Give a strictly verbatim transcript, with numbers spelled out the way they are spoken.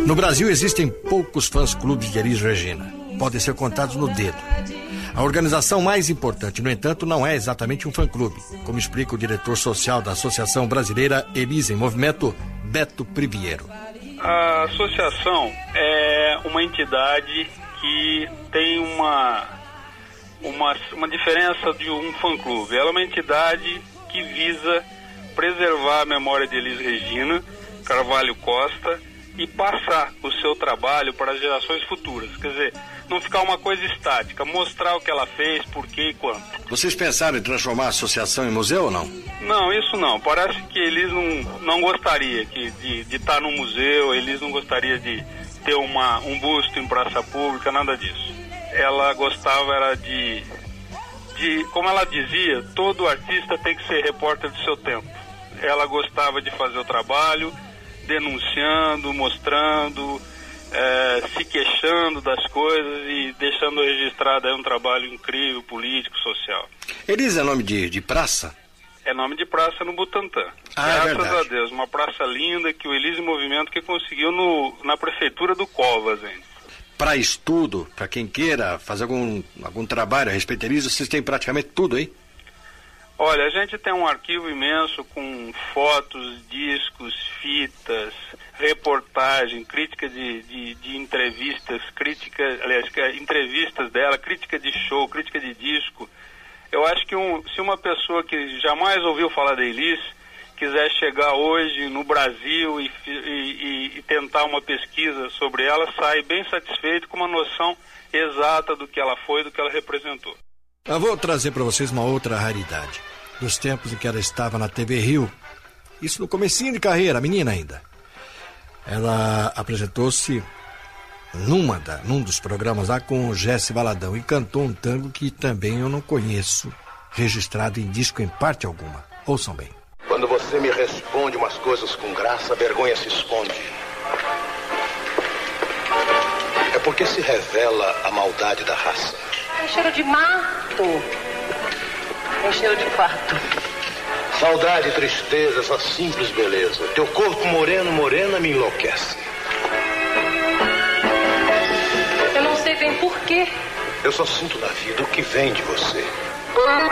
No Brasil existem poucos fãs-clubes de Elis Regina. Podem ser contados no dedo. A organização mais importante, no entanto, não é exatamente um fã-clube, como explica o diretor social da Associação Brasileira Elis em Movimento, Beto Priviero. A associação é uma entidade que tem uma, uma, uma diferença de um fã-clube. Ela é uma entidade que visa preservar a memória de Elis Regina Carvalho Costa e passar o seu trabalho para as gerações futuras. Quer dizer, não ficar uma coisa estática, mostrar o que ela fez, por quê e quanto. Vocês pensaram em transformar a associação em museu ou não? Não, isso não. Parece que Elis não, não gostaria que, de, de estar no museu, Elis não gostaria de ter uma, um busto em praça pública, nada disso. Ela gostava era de, de, como ela dizia, todo artista tem que ser repórter do seu tempo. Ela gostava de fazer o trabalho, denunciando, mostrando, é, se queixando das coisas e deixando registrado aí um trabalho incrível, político, social. Elis é nome de, de praça? É nome de praça no Butantã. Ah, é Graças verdade. a Deus, uma praça linda que o Elis em Movimento que conseguiu no, na prefeitura do Covas, hein? Para estudo, para quem queira fazer algum, algum trabalho a respeito de Elis, vocês têm praticamente tudo aí? Olha, a gente tem um arquivo imenso com fotos, discos, fitas, reportagem, crítica de, de, de entrevistas, crítica, aliás, entrevistas dela, crítica de show, crítica de disco. Eu acho que um, se uma pessoa que jamais ouviu falar da Elis quiser chegar hoje no Brasil e, e, e tentar uma pesquisa sobre ela, sai bem satisfeito com uma noção exata do que ela foi, do que ela representou. Eu vou trazer para vocês uma outra raridade. Dos tempos em que ela estava na T V Rio. Isso no comecinho de carreira, menina ainda. Ela apresentou-se numa da, num dos programas lá com o Jesse Valadão e cantou um tango que também eu não conheço, registrado em disco em parte alguma. Ouçam bem. Quando você me responde umas coisas com graça, a vergonha se esconde. É porque se revela a maldade da raça. Tem cheiro de mato. Tem cheiro de quarto. Saudade e tristeza, essa simples beleza. Teu corpo moreno, morena, me enlouquece. Eu não sei bem porquê. Eu só sinto na vida o que vem de você.